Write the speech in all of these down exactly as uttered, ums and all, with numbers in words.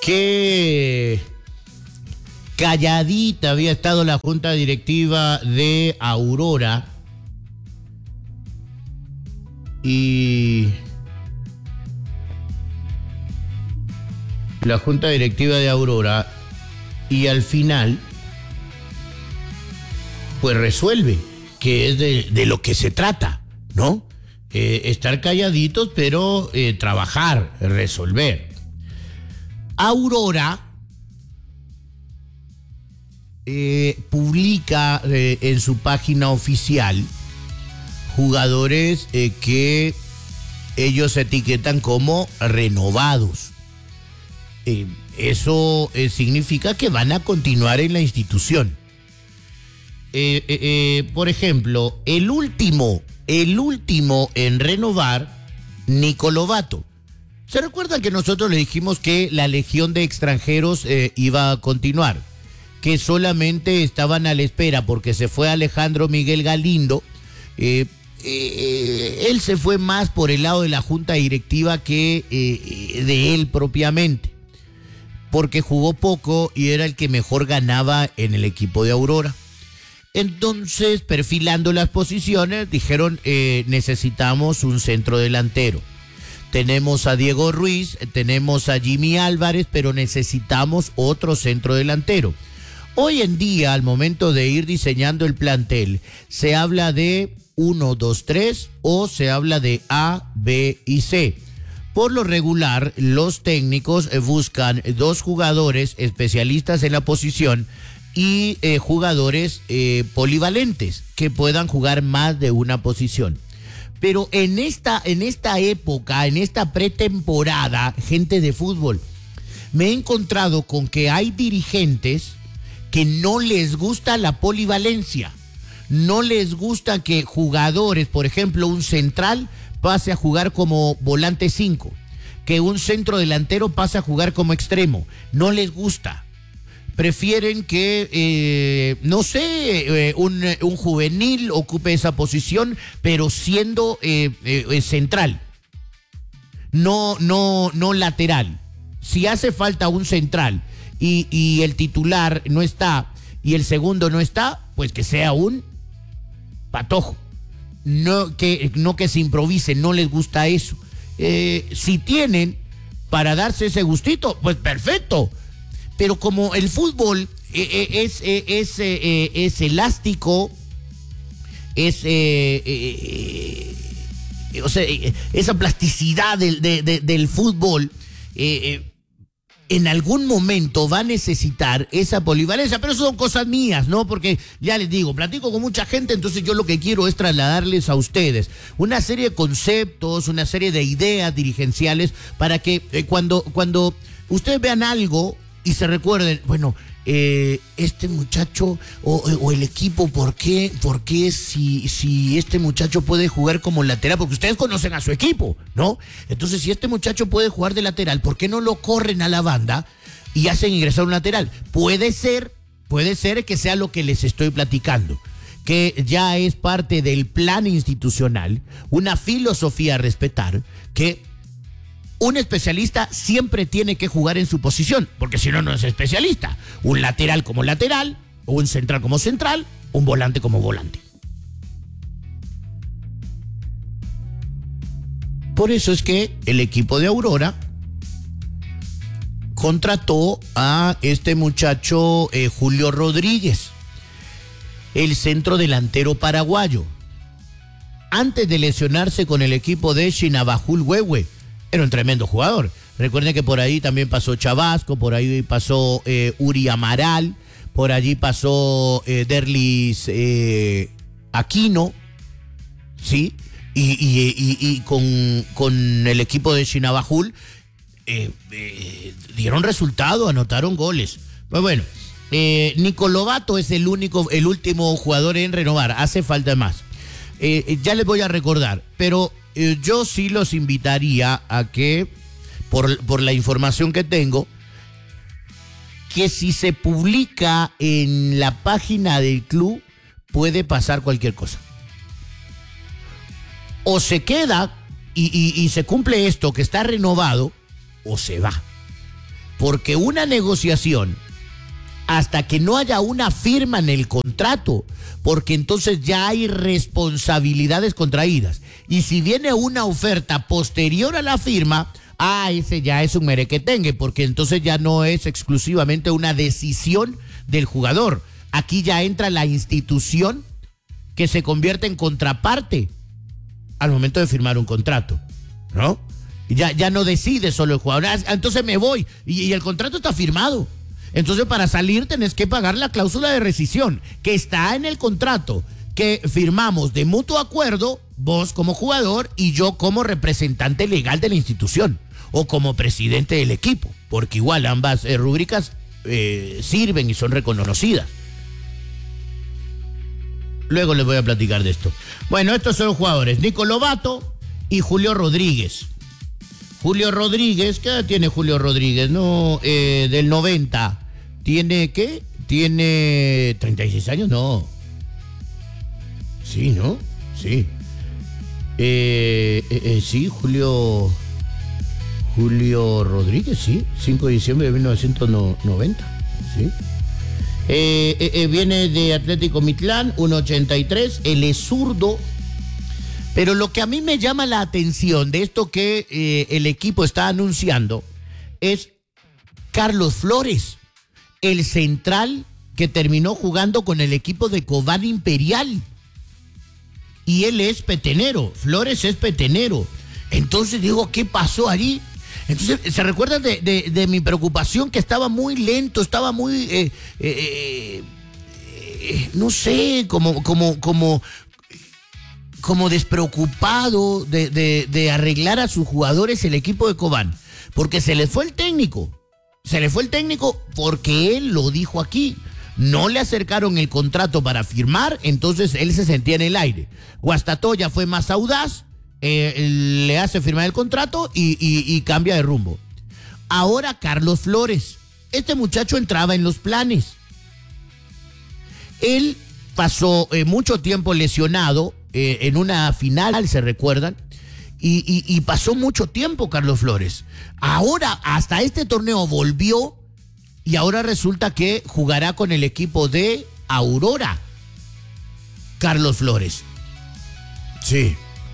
que calladita había estado la junta directiva de Aurora y la junta directiva de Aurora y al final pues resuelve, que es de, de lo que se trata, ¿no? Eh, estar calladitos, pero eh, trabajar, resolver. Aurora eh, publica eh, en su página oficial jugadores eh, que ellos etiquetan como renovados. Eh, eso eh, significa que van a continuar en la institución. Eh, eh, eh, por ejemplo, el último, el último en renovar, Nico Lobato. ¿Se recuerdan que nosotros le dijimos que la legión de extranjeros eh, iba a continuar? Que solamente estaban a la espera porque se fue Alejandro Miguel Galindo. Eh, eh, él se fue más por el lado de la junta directiva que eh, de él propiamente, porque jugó poco y era el que mejor ganaba en el equipo de Aurora. Entonces, perfilando las posiciones, dijeron, eh, necesitamos un centro delantero. Tenemos a Diego Ruiz, tenemos a Jimmy Álvarez, pero necesitamos otro centro delantero. Hoy en día, al momento de ir diseñando el plantel, se habla de uno, dos, tres o se habla de A, B y C. Por lo regular, los técnicos buscan dos jugadores especialistas en la posición y eh, jugadores eh, polivalentes que puedan jugar más de una posición. Pero en esta, en esta época, en esta pretemporada, gente de fútbol, me he encontrado con que hay dirigentes que no les gusta la polivalencia. No les gusta que jugadores, por ejemplo, un central pase a jugar como volante cinco, que un centro delantero pase a jugar como extremo. No les gusta. Prefieren que, eh, no sé, eh, un, un juvenil ocupe esa posición, pero siendo eh, eh, central, no, no, no lateral. Si hace falta un central y, y el titular no está y el segundo no está, pues que sea un patojo. No que, no que se improvise, no les gusta eso. Eh, si tienen para darse ese gustito, pues perfecto. Pero como el fútbol eh, es, eh, es, eh, eh, es elástico, es, eh, eh, eh, o sea, eh, esa plasticidad del, de, de, del fútbol, eh, eh, en algún momento va a necesitar esa polivalencia, pero eso son cosas mías, ¿no? Porque ya les digo, platico con mucha gente, entonces yo lo que quiero es trasladarles a ustedes una serie de conceptos, una serie de ideas dirigenciales para que eh, cuando, cuando ustedes vean algo y se recuerden, bueno, eh, este muchacho o, o el equipo, ¿por qué? ¿Por qué si, si este muchacho puede jugar como lateral? Porque ustedes conocen a su equipo, ¿no? Entonces, si este muchacho puede jugar de lateral, ¿por qué no lo corren a la banda y hacen ingresar un lateral? Puede ser, puede ser que sea lo que les estoy platicando, que ya es parte del plan institucional, una filosofía a respetar, que un especialista siempre tiene que jugar en su posición, porque si no, no es especialista. Un lateral como lateral, o un central como central, un volante como volante. Por eso es que el equipo de Aurora contrató a este muchacho eh, Julio Rodríguez, el centro delantero paraguayo. Antes de lesionarse con el equipo de Chinabajul Huehue, era un tremendo jugador. Recuerden que por ahí también pasó Chabasco, por ahí pasó eh, Uri Amaral, por allí pasó eh, Derlis eh, Aquino, ¿sí? Y, y, y, y con, con el equipo de Chinabajul eh, eh, dieron resultado, anotaron goles. Pues bueno, eh, Nico Lobato es el único, el último jugador en renovar. Hace falta más. Eh, ya les voy a recordar, pero eh, yo sí los invitaría a que, por, por la información que tengo, que si se publica en la página del club, puede pasar cualquier cosa. O se queda y, y, y se cumple esto, que está renovado, o se va. porque una negociación, hasta que no haya una firma en el contrato, porque entonces ya hay responsabilidades contraídas. Y si viene una oferta posterior a la firma, ah, ese ya es un merequetengue, porque entonces ya no es exclusivamente una decisión del jugador. Aquí ya entra la institución que se convierte en contraparte al momento de firmar un contrato, ¿no? Ya, ya no decide solo el jugador. Ah, entonces me voy y, y el contrato está firmado. Entonces para salir tenés que pagar la cláusula de rescisión que está en el contrato que firmamos de mutuo acuerdo, vos como jugador y yo como representante legal de la institución o como presidente del equipo, porque igual ambas eh, rúbricas eh, sirven y son reconocidas. Luego les voy a platicar de esto. Bueno, estos son los jugadores, Nico Lobato y Julio Rodríguez. Julio Rodríguez, ¿qué edad tiene Julio Rodríguez? No, eh, del noventa. ¿Tiene qué? ¿Tiene treinta y seis años? No. Sí, ¿no? Sí. Eh, eh, eh, sí, Julio... Julio Rodríguez, sí. cinco de diciembre de mil novecientos noventa. Sí. Eh, eh, eh, viene de Atlético Mitlán, uno ochenta y tres. Él es zurdo. Pero lo que a mí me llama la atención de esto que eh, el equipo está anunciando es Carlos Flores, el central que terminó jugando con el equipo de Cobán Imperial. Y él es petenero, Flores es petenero. Entonces digo, ¿qué pasó allí? Entonces, ¿se recuerdan de, de, de mi preocupación? Que estaba muy lento, estaba muy, eh, eh, eh, no sé, como, como, como... como despreocupado de, de, de arreglar a sus jugadores el equipo de Cobán, porque se le fue el técnico, se le fue el técnico porque él lo dijo aquí, no le acercaron el contrato para firmar, entonces él se sentía en el aire. Guastatoya fue más audaz, eh, le hace firmar el contrato y, y, y cambia de rumbo. Ahora Carlos Flores, este muchacho entraba en los planes, él pasó eh, mucho tiempo lesionado, Eh, en una final, ¿se recuerdan? Y, y, y pasó mucho tiempo Carlos Flores. Ahora, hasta este torneo volvió y ahora resulta que jugará con el equipo de Aurora. Carlos Flores. Sí.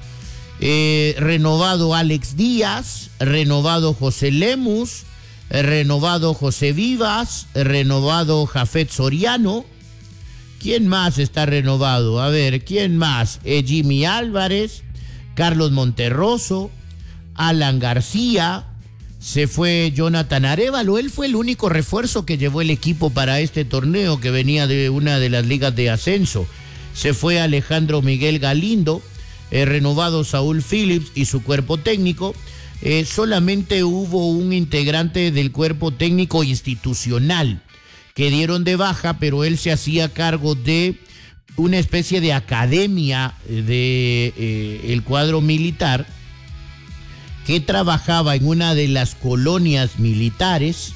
Eh, renovado Alex Díaz, renovado José Lemus, eh, renovado José Vivas, eh, renovado Jafet Soriano. ¿Quién más está renovado? A ver, ¿quién más? Eh, Jimmy Álvarez, Carlos Monterroso, Alan García, se fue Jonathan Arévalo. Él fue el único refuerzo que llevó el equipo para este torneo que venía de una de las ligas de ascenso. Se fue Alejandro Miguel Galindo, eh, renovado Saúl Phillips y su cuerpo técnico. Eh, solamente hubo un integrante del cuerpo técnico institucional que dieron de baja, pero él se hacía cargo de una especie de academia de eh, el cuadro militar que trabajaba en una de las colonias militares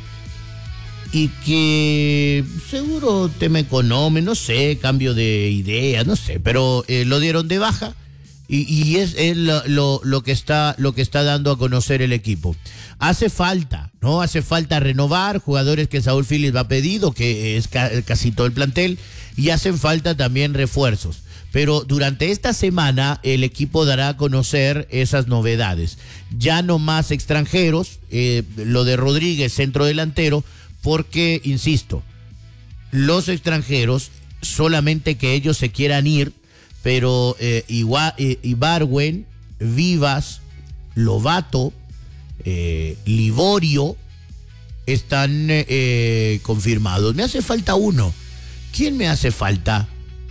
y que seguro tema económico, no sé, cambio de ideas, no sé, pero eh, lo dieron de baja y, y es, es lo, lo, lo, que está, lo que está dando a conocer el equipo. Hace falta, ¿no? Hace falta renovar jugadores que Saúl Phillips ha pedido, que es ca casi todo el plantel, y hacen falta también refuerzos. Pero durante esta semana el equipo dará a conocer esas novedades. Ya no más extranjeros, eh, lo de Rodríguez, centro delantero, porque, insisto, los extranjeros, solamente que ellos se quieran ir, pero eh, Igua, eh, Ibargüen, Vivas, Lobato, Eh, Liborio están eh, confirmados. Me hace falta uno. ¿Quién me hace falta?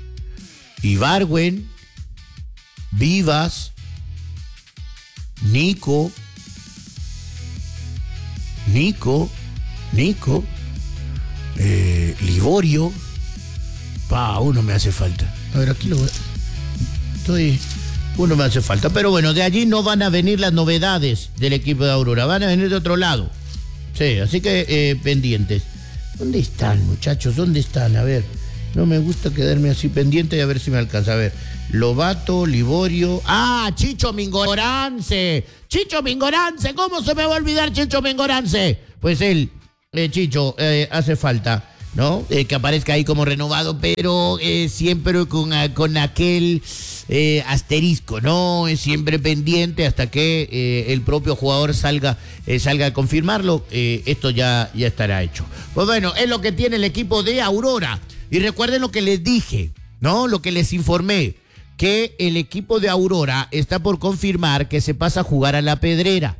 Ibargüen, Vivas, Nico, Nico, Nico, eh, Liborio. Pa, uno me hace falta. A ver, aquí lo voy. Estoy. Uno me hace falta, pero bueno, de allí no van a venir las novedades del equipo de Aurora, van a venir de otro lado. Sí, así que eh, pendientes. ¿Dónde están, muchachos? ¿Dónde están? A ver, No me gusta quedarme así pendiente y a ver si me alcanza. A ver, Lobato, Liborio. ¡Ah, Chicho Mingorance! ¡Chicho Mingorance! ¿Cómo se me va a olvidar Chicho Mingorance? Pues él, eh, Chicho, eh, hace falta, ¿no? Eh, que aparezca ahí como renovado, pero eh, siempre con, con aquel eh, asterisco, ¿no? Es siempre pendiente hasta que eh, el propio jugador salga, eh, salga a confirmarlo. Eh, esto ya, ya estará hecho. Pues bueno, es lo que tiene el equipo de Aurora. Y recuerden lo que les dije, ¿no? Lo que les informé, que el equipo de Aurora está por confirmar que se pasa a jugar a La Pedrera.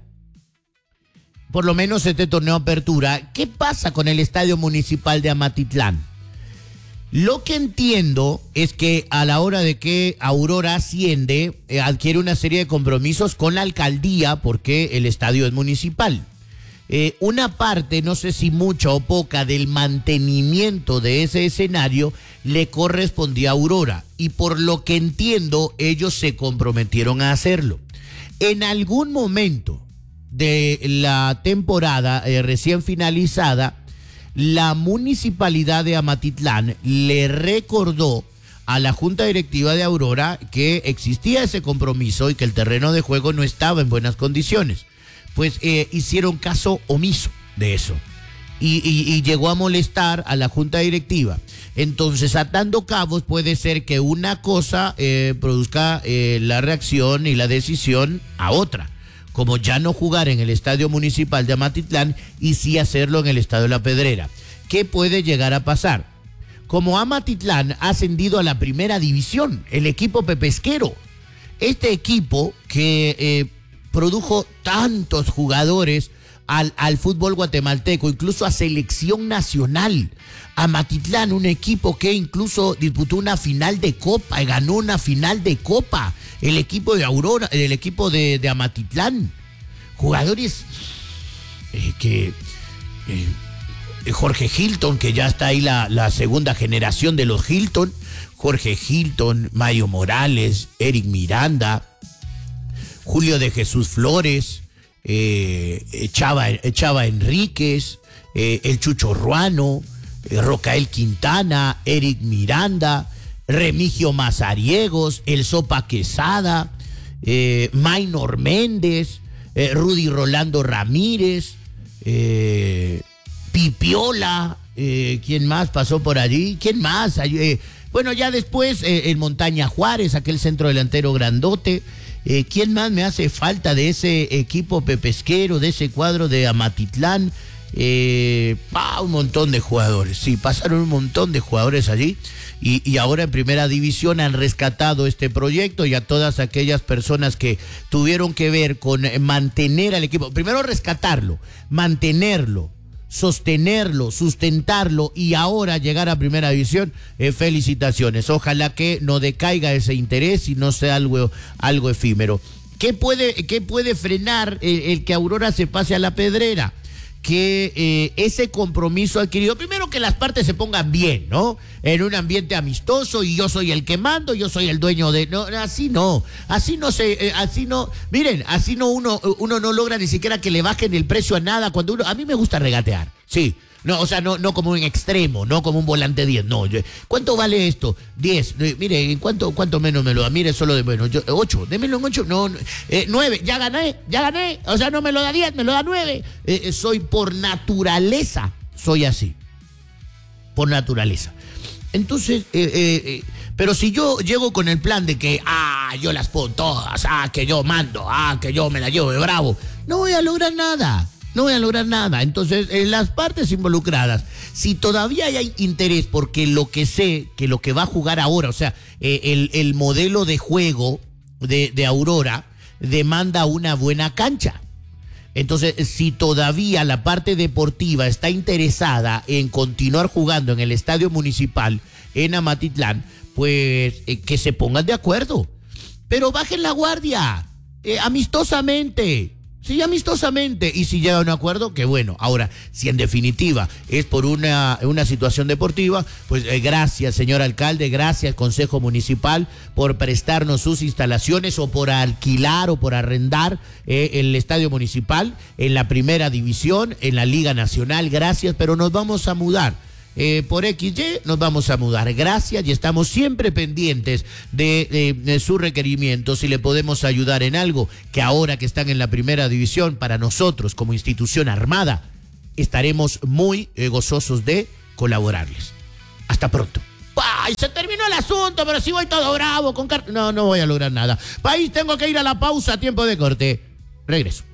Por lo menos este torneo apertura. ¿Qué pasa con el Estadio Municipal de Amatitlán? Lo que entiendo es que a la hora de que Aurora asciende, eh, adquiere una serie de compromisos con la alcaldía porque el estadio es municipal. Eh, una parte, no sé si mucha o poca, del mantenimiento de ese escenario le correspondía a Aurora. Y por lo que entiendo, ellos se comprometieron a hacerlo. En algún momento de la temporada eh, recién finalizada, la municipalidad de Amatitlán le recordó a la junta directiva de Aurora que existía ese compromiso y que el terreno de juego no estaba en buenas condiciones. Pues eh, hicieron caso omiso de eso y, y, y llegó a molestar a la junta directiva. Entonces, atando cabos, puede ser que una cosa eh, produzca eh, la reacción y la decisión a otra, como ya no jugar en el Estadio Municipal de Amatitlán y sí hacerlo en el Estadio La Pedrera. ¿Qué puede llegar a pasar? Como Amatitlán ha ascendido a la primera división, el equipo pepesquero, este equipo que eh, produjo tantos jugadores al, al fútbol guatemalteco, incluso a selección nacional. Amatitlán, un equipo que incluso disputó una final de Copa, y ganó una final de Copa. El equipo de Aurora, el equipo de, de Amatitlán. Jugadores eh, que... Eh, Jorge Hilton, que ya está ahí la, la segunda generación de los Hilton. Jorge Hilton, Mayo Morales, Eric Miranda, Julio de Jesús Flores, eh, Chava, Chava Enríquez, eh, el Chucho Ruano, eh, Rocael Quintana, Eric Miranda, Remigio Mazariegos, el Sopa Quesada, eh, Maynor Méndez, eh, Rudy Rolando Ramírez, eh, Pipiola, eh, ¿quién más pasó por allí? ¿Quién más? Eh, bueno, ya después eh, el Montaña Juárez, aquel centro delantero grandote. Eh, ¿Quién más me hace falta de ese equipo pepesquero, de ese cuadro de Amatitlán? Eh, ah, un montón de jugadores, sí, pasaron un montón de jugadores allí y, y ahora en primera división han rescatado este proyecto y a todas aquellas personas que tuvieron que ver con mantener al equipo, primero rescatarlo, mantenerlo, sostenerlo, sustentarlo y ahora llegar a primera división, eh, felicitaciones. Ojalá que no decaiga ese interés y no sea algo, algo efímero. ¿Qué puede, qué puede frenar el, el que Aurora se pase a La Pedrera? Que eh, ese compromiso adquirido, primero que las partes se pongan bien, ¿no? En un ambiente amistoso y yo soy el que mando, yo soy el dueño de... No, así no, así no se, eh, así no, miren, así no uno, uno no logra ni siquiera que le bajen el precio a nada cuando uno, a mí me gusta regatear, sí. No, o sea, no, no como un extremo, no como un volante diez, no. Yo, ¿cuánto vale esto? diez. Mire, ¿cuánto, cuánto menos me lo da? Mire, solo de, bueno, yo, ocho, démelo en ocho, no, eh, nueve, ya gané, ya gané. O sea, no me lo da diez, me lo da nueve. Eh, soy por naturaleza, soy así. Por naturaleza. Entonces, eh, eh, eh, pero si yo llego con el plan de que, ah, yo las puedo todas, ah, que yo mando, ah, que yo me la llevo de bravo, no voy a lograr nada. No voy a lograr nada. Entonces, eh, las partes involucradas, si todavía hay interés, porque lo que sé, que lo que va a jugar ahora, o sea, eh, el, el modelo de juego de, de Aurora demanda una buena cancha. Entonces, si todavía la parte deportiva está interesada en continuar jugando en el Estadio Municipal en Amatitlán, pues eh, que se pongan de acuerdo. Pero bajen la guardia, eh, amistosamente. Sí, amistosamente, y si llega a un acuerdo, qué bueno. Ahora, si en definitiva es por una, una situación deportiva, pues eh, gracias, señor alcalde, gracias, Consejo Municipal, por prestarnos sus instalaciones o por alquilar o por arrendar eh, el Estadio Municipal en la primera división, en la Liga Nacional, gracias, pero nos vamos a mudar. eh, por equis ye nos vamos a mudar. Gracias y estamos siempre pendientes de, de, de sus requerimientos. Si le podemos ayudar en algo que ahora que están en la primera división, para nosotros como institución armada, estaremos muy eh, gozosos de colaborarles. Hasta pronto. ¡Ay, se terminó el asunto, pero si voy todo bravo con car... No, no voy a lograr nada. País, tengo que ir a la pausa, tiempo de corte. Regreso.